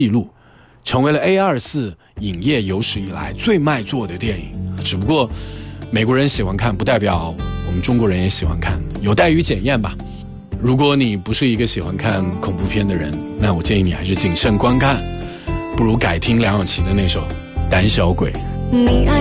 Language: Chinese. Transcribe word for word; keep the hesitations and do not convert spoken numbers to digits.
记录，成为了 A 二十四 影业有史以来最卖座的电影。只不过美国人喜欢看，不代表我们中国人也喜欢看，有待于检验吧。如果你不是一个喜欢看恐怖片的人，那我建议你还是谨慎观看，不如改听梁咏琪的那首《胆小鬼》。你爱